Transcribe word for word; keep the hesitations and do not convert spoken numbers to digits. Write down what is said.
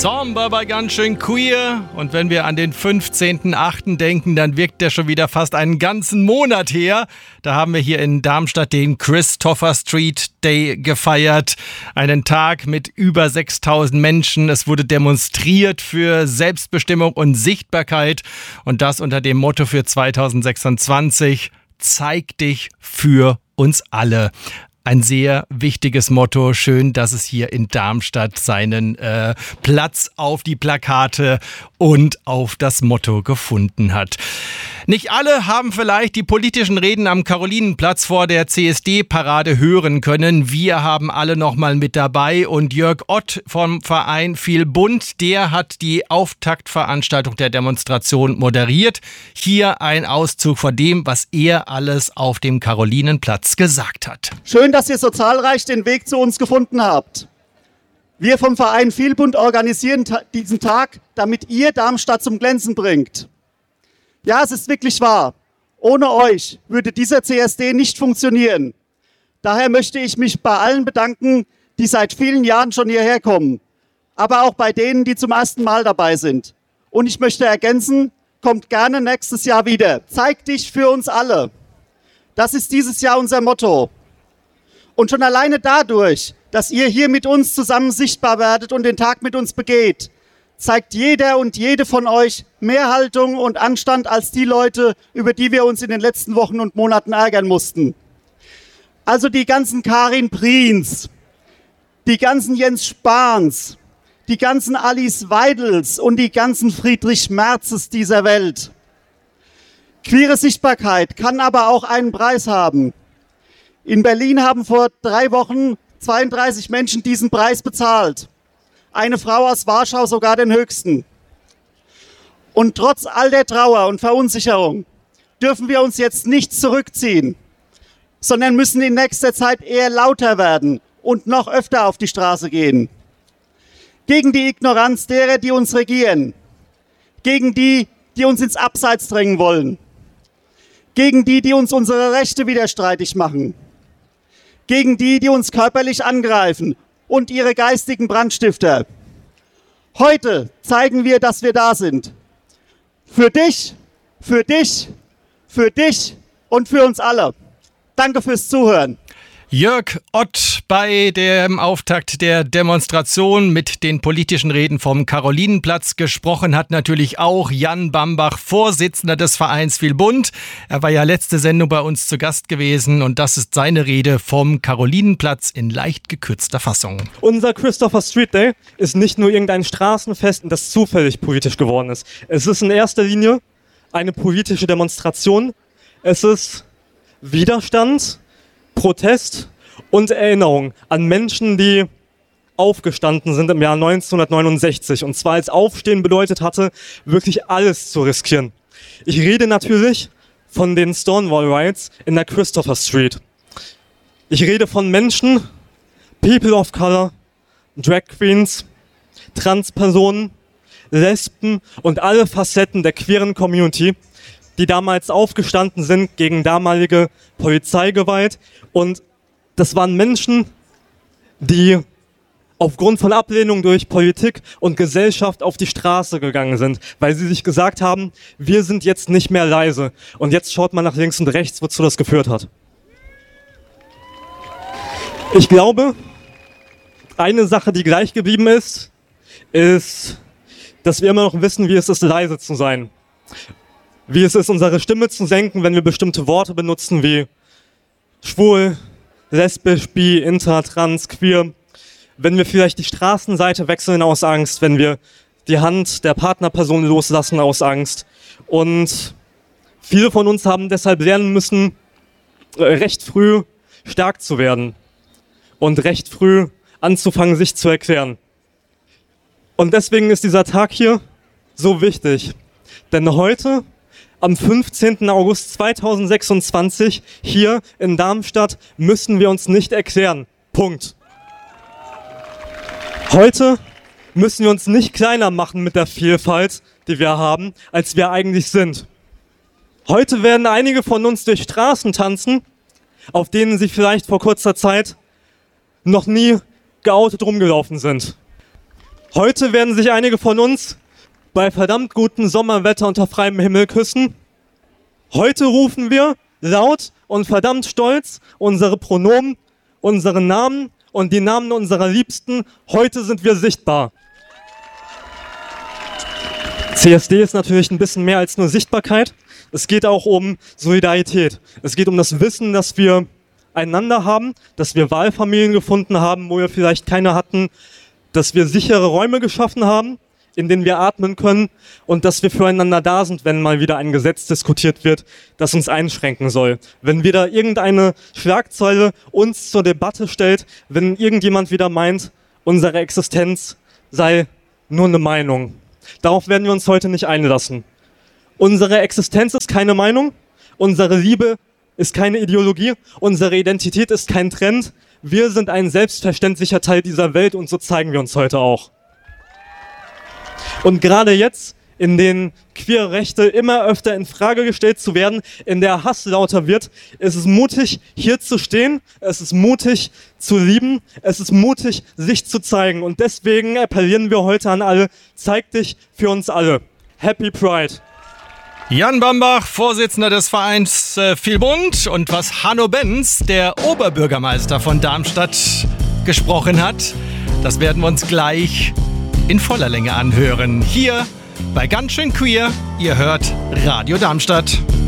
Somber, aber ganz schön queer. Und wenn wir an den fünfzehnten achten denken, dann wirkt der schon wieder fast einen ganzen Monat her. Da haben wir hier in Darmstadt den Christopher Street Day gefeiert. Einen Tag mit über sechstausend Menschen. Es wurde demonstriert für Selbstbestimmung und Sichtbarkeit. Und das unter dem Motto für zweitausendsechsundzwanzig: Zeig dich für uns alle. Ein sehr wichtiges Motto. Schön, dass es hier in Darmstadt seinen äh, Platz auf die Plakate und auf das Motto gefunden hat. Nicht alle haben vielleicht die politischen Reden am Karolinenplatz vor der C S D-Parade hören können. Wir haben alle noch mal mit dabei und Jörg Ott vom Verein Viel Bunt, der hat die Auftaktveranstaltung der Demonstration moderiert. Hier ein Auszug von dem, was er alles auf dem Karolinenplatz gesagt hat. Schön, dass ihr so zahlreich den Weg zu uns gefunden habt. Wir vom Verein Viel Bunt organisieren ta- diesen Tag, damit ihr Darmstadt zum Glänzen bringt. Ja, es ist wirklich wahr. Ohne euch würde dieser C S D nicht funktionieren. Daher möchte ich mich bei allen bedanken, die seit vielen Jahren schon hierher kommen. Aber auch bei denen, die zum ersten Mal dabei sind. Und ich möchte ergänzen, kommt gerne nächstes Jahr wieder. Zeig dich für uns alle. Das ist dieses Jahr unser Motto. Und schon alleine dadurch, dass ihr hier mit uns zusammen sichtbar werdet und den Tag mit uns begeht, zeigt jeder und jede von euch mehr Haltung und Anstand als die Leute, über die wir uns in den letzten Wochen und Monaten ärgern mussten. Also die ganzen Karin Priens, die ganzen Jens Spahns, die ganzen Alice Weidels und die ganzen Friedrich Merzes dieser Welt. Queere Sichtbarkeit kann aber auch einen Preis haben. In Berlin haben vor drei Wochen zweiunddreißig Menschen diesen Preis bezahlt. Eine Frau aus Warschau sogar den höchsten. Und trotz all der Trauer und Verunsicherung dürfen wir uns jetzt nicht zurückziehen, sondern müssen in nächster Zeit eher lauter werden und noch öfter auf die Straße gehen. Gegen die Ignoranz derer, die uns regieren. Gegen die, die uns ins Abseits drängen wollen. Gegen die, die uns unsere Rechte wieder streitig machen. Gegen die, die uns körperlich angreifen. Und ihre geistigen Brandstifter. Heute zeigen wir, dass wir da sind. Für dich, für dich, für dich und für uns alle. Danke fürs Zuhören. Jörg Ott bei dem Auftakt der Demonstration mit den politischen Reden vom Karolinenplatz. Gesprochen hat natürlich auch Jan Bambach, Vorsitzender des Vereins Viel Bunt. Er war ja letzte Sendung bei uns zu Gast gewesen und das ist seine Rede vom Karolinenplatz in leicht gekürzter Fassung. Unser Christopher Street Day ist nicht nur irgendein Straßenfest, das zufällig politisch geworden ist. Es ist in erster Linie eine politische Demonstration. Es ist Widerstand, Protest und Erinnerung an Menschen, die aufgestanden sind im Jahr neunzehnhundertneunundsechzig. Und zwar als Aufstehen bedeutet hatte, wirklich alles zu riskieren. Ich rede natürlich von den Stonewall Riots in der Christopher Street. Ich rede von Menschen, People of Color, Drag Queens, Transpersonen, Lesben und alle Facetten der queeren Community, die damals aufgestanden sind gegen damalige Polizeigewalt. Und das waren Menschen, die aufgrund von Ablehnung durch Politik und Gesellschaft auf die Straße gegangen sind, weil sie sich gesagt haben, wir sind jetzt nicht mehr leise. Und jetzt schaut man nach links und rechts, wozu das geführt hat. Ich glaube, eine Sache, die gleich geblieben ist, ist, dass wir immer noch wissen, wie es ist, leise zu sein. Wie es ist, unsere Stimme zu senken, wenn wir bestimmte Worte benutzen wie schwul, lesbisch, bi, inter, trans, queer. Wenn wir vielleicht die Straßenseite wechseln aus Angst, wenn wir die Hand der Partnerperson loslassen aus Angst. Und viele von uns haben deshalb lernen müssen, recht früh stark zu werden und recht früh anzufangen, sich zu erklären. Und deswegen ist dieser Tag hier so wichtig. Denn heute, am fünfzehnten August zweitausendsechsundzwanzig, hier in Darmstadt, müssen wir uns nicht erklären. Punkt. Heute müssen wir uns nicht kleiner machen mit der Vielfalt, die wir haben, als wir eigentlich sind. Heute werden einige von uns durch Straßen tanzen, auf denen sie vielleicht vor kurzer Zeit noch nie geoutet rumgelaufen sind. Heute werden sich einige von uns bei verdammt gutem Sommerwetter unter freiem Himmel küssen. Heute rufen wir laut und verdammt stolz unsere Pronomen, unsere Namen und die Namen unserer Liebsten. Heute sind wir sichtbar. C S D ist natürlich ein bisschen mehr als nur Sichtbarkeit. Es geht auch um Solidarität. Es geht um das Wissen, dass wir einander haben, dass wir Wahlfamilien gefunden haben, wo wir vielleicht keine hatten, dass wir sichere Räume geschaffen haben, in denen wir atmen können und dass wir füreinander da sind, wenn mal wieder ein Gesetz diskutiert wird, das uns einschränken soll. Wenn wieder irgendeine Schlagzeile uns zur Debatte stellt, wenn irgendjemand wieder meint, unsere Existenz sei nur eine Meinung. Darauf werden wir uns heute nicht einlassen. Unsere Existenz ist keine Meinung, unsere Liebe ist keine Ideologie, unsere Identität ist kein Trend. Wir sind ein selbstverständlicher Teil dieser Welt und so zeigen wir uns heute auch. Und gerade jetzt, in denen queere Rechte immer öfter in Frage gestellt zu werden, in der Hass lauter wird, ist es mutig, hier zu stehen, es ist mutig zu lieben, es ist mutig, sich zu zeigen. Und deswegen appellieren wir heute an alle, zeig dich für uns alle. Happy Pride! Jan Bambach, Vorsitzender des Vereins äh, Vielbund, und was Hanno Benz, der Oberbürgermeister von Darmstadt, gesprochen hat, das werden wir uns gleich in voller Länge anhören. Hier bei Ganz schön Queer, ihr hört Radio Darmstadt.